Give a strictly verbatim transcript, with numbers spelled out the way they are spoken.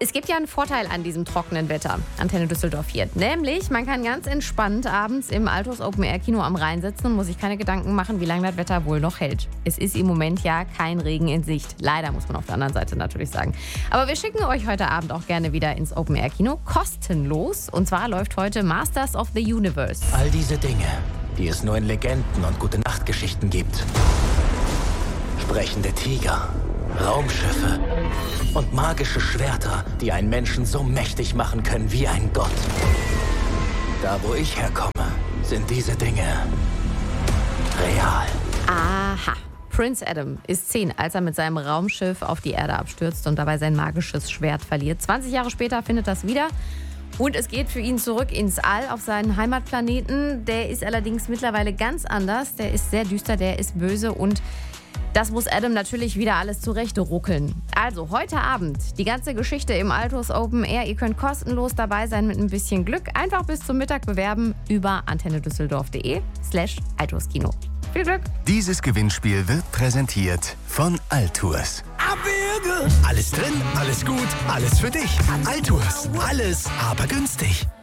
Es gibt ja einen Vorteil an diesem trockenen Wetter, Antenne Düsseldorf hier. Nämlich, man kann ganz entspannt abends im Altus Open Air Kino am Rhein sitzen und muss sich keine Gedanken machen, wie lange das Wetter wohl noch hält. Es ist im Moment ja kein Regen in Sicht. Leider, muss man auf der anderen Seite natürlich sagen. Aber wir schicken euch heute Abend auch gerne wieder ins Open Air Kino. Kostenlos. Und zwar läuft heute Masters of the Universe. All diese Dinge, die es nur in Legenden und Gute-Nacht-Geschichten gibt. Sprechende Tiger, Raumschiffe und magische Schwerter, die einen Menschen so mächtig machen können wie ein Gott. Da, wo ich herkomme, sind diese Dinge real. Aha. Prince Adam ist zehn, als er mit seinem Raumschiff auf die Erde abstürzt und dabei sein magisches Schwert verliert. zwanzig Jahre später findet das wieder. Und es geht für ihn zurück ins All auf seinen Heimatplaneten. Der ist allerdings mittlerweile ganz anders. Der ist sehr düster, der ist böse und das muss Adam natürlich wieder alles zurecht ruckeln. Also heute Abend die ganze Geschichte im Altus Open Air. Ihr könnt kostenlos dabei sein mit ein bisschen Glück. Einfach bis zum Mittag bewerben über antennedüsseldorf.de slash Altuskino. Viel Glück! Dieses Gewinnspiel wird präsentiert von Altours. Abwürge! Alles drin, alles gut, alles für dich. Altours. Alles, aber günstig.